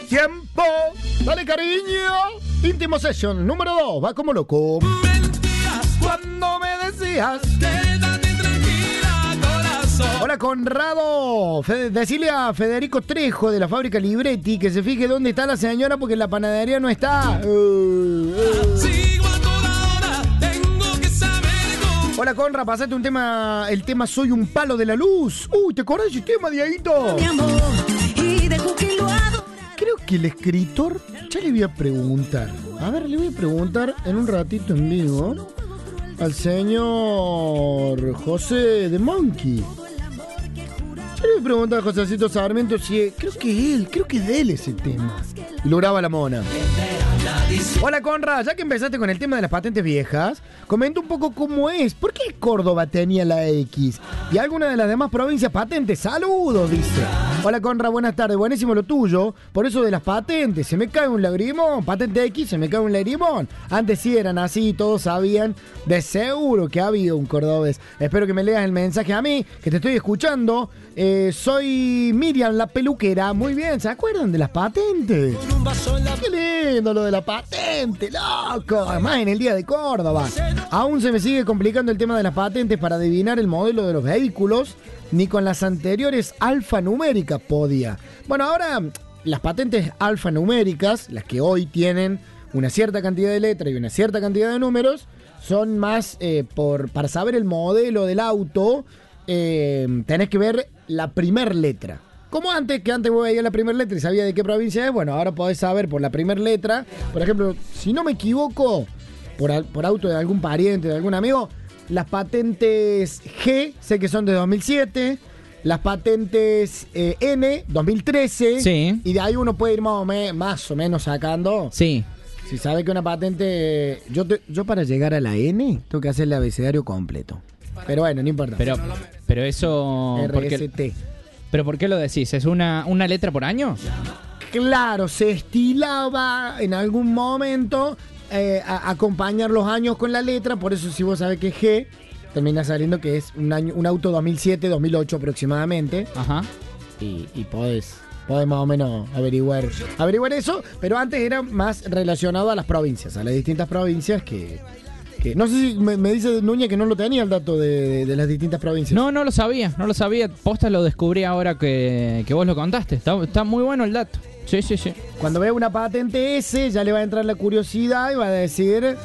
tiempo. Dale, cariño. Íntimo Session número 2. Va como loco. Mentías Cuando me decías. quédate tranquila, corazón. Hola, Conrado. Decile a Federico Trejo de la fábrica Libretti que se fije dónde está la señora porque en la panadería no está. Sigo a toda hora, tengo que saber cómo. Hola, Conra, pasate un tema, el tema Soy un palo de la luz. Uy, ¿te acordás de ese tema, Dieguito? Mi amor, y dejo que lo adore. Creo que el escritor, ya le voy a preguntar. A ver, le voy a preguntar en un ratito en vivo al señor José de Monkey. Ya le voy a preguntar a Josecito Sarmiento si creo que es de él ese tema. Y lo graba la mona. Hola, Conra, ya que empezaste con el tema de las patentes viejas, comenta un poco cómo es. ¿Por qué Córdoba tenía la X? Y alguna de las demás provincias patentes. Saludos, dice. Hola, Conra, buenas tardes. Buenísimo lo tuyo. Por eso de las patentes, se me cae un lagrimón. Patente X, se me cae un lagrimón. Antes sí eran así, todos sabían. De seguro que ha habido un cordobés. Espero que me leas el mensaje a mí, que te estoy escuchando. Soy Miriam, la peluquera. Muy bien, ¿se acuerdan de las patentes? Con un vaso en la Qué lindo lo de la patente, loco. Además en el día de Córdoba. Aún se me sigue complicando el tema de las patentes para adivinar el modelo de los vehículos. Ni con las anteriores alfanuméricas podía. Bueno, ahora las patentes alfanuméricas, las que hoy tienen una cierta cantidad de letras y una cierta cantidad de números, son más para saber el modelo del auto. Tenés que ver la primer letra. Como antes, que antes vos veías la primera letra y sabía de qué provincia es, bueno, ahora podés saber por la primera letra. Por ejemplo, si no me equivoco, por auto de algún pariente, de algún amigo, las patentes G, sé que son de 2007, las patentes N, 2013, Sí. y de ahí uno puede ir más o menos sacando. Sí. Si sabe que una patente... Yo para llegar a la N tengo que hacer el abecedario completo. Pero bueno, no importa. Pero eso... ¿por qué, RST. ¿pero por qué lo decís? ¿Es una letra por año? Claro, se estilaba en algún momento acompañar los años con la letra, por eso si vos sabés que es G, termina saliendo que es un auto 2007, 2008 aproximadamente, Ajá. y podés más o menos averiguar eso, pero antes era más relacionado a las provincias, a las distintas provincias que no sé si me dice Núñez que no lo tenía el dato de las distintas provincias. No lo sabía. Posta lo descubrí ahora que vos lo contaste. Está muy bueno el dato. Sí. Cuando vea una patente S, ya le va a entrar la curiosidad y va a decir,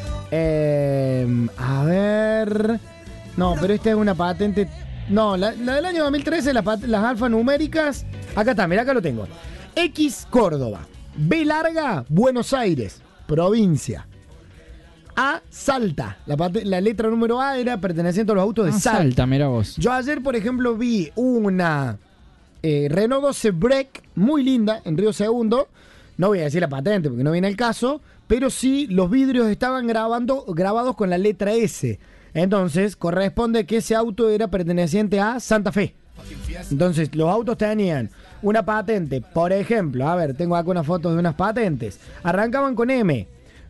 a ver, no, pero esta es una patente, no, la del año 2013, las alfanuméricas, acá está, mirá, acá lo tengo. X Córdoba, B larga, Buenos Aires, provincia. A Salta, la letra número A era perteneciente a los autos de Salta. Mira vos. Yo ayer, por ejemplo, vi una Renault 12 Break muy linda en Río Segundo. No voy a decir la patente porque no viene el caso, pero sí los vidrios estaban grabados con la letra S. Entonces corresponde que ese auto era perteneciente a Santa Fe. Entonces los autos tenían una patente, por ejemplo, a ver, tengo acá unas fotos de unas patentes. Arrancaban con M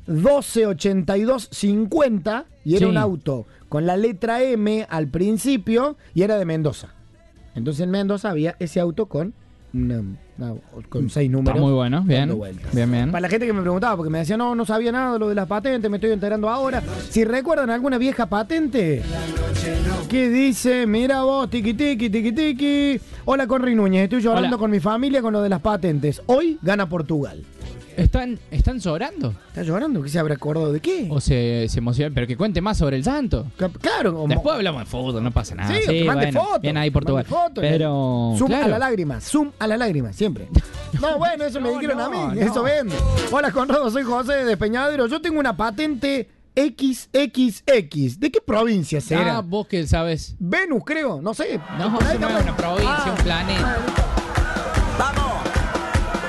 128250 y era Sí. un auto con la letra M al principio y era de Mendoza. Entonces en Mendoza había ese auto con con 6 números. Está muy bueno, bien. dando vueltas. Bien. Para la gente que me preguntaba, porque me decía, no sabía nada de lo de las patentes, me estoy enterando ahora. Si recuerdan alguna vieja patente que dice, mira vos, tiki. Hola, Conri Núñez, estoy llorando Hola. con mi familia con lo de las patentes. Hoy gana Portugal. ¿Están llorando? ¿Está llorando? ¿Qué se habrá acordado de qué? ¿O se emocionan? Pero que cuente más sobre el santo. Claro, como... Después hablamos de fútbol, no pasa nada. Sí, que mande bueno, fotos. bien ahí Portugal. Mande fotos. Pero Zoom claro. a la lágrima, siempre. No, bueno, eso me dijeron a mí, no. eso vende. Hola, Conrado, soy José de Peñadero. Yo tengo una patente XXX. ¿De qué provincia será? Vos que sabes. Venus, creo, no sé. No, Por ahí eso no es capaz. una provincia, un planeta.